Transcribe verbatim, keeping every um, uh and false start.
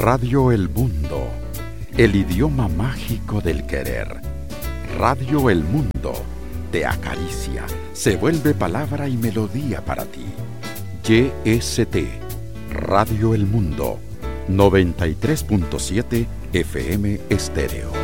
Radio El Mundo, el idioma mágico del querer. Radio El Mundo te acaricia, se vuelve palabra y melodía para ti. Y S T, Radio El Mundo, noventa y tres punto siete F M Estéreo.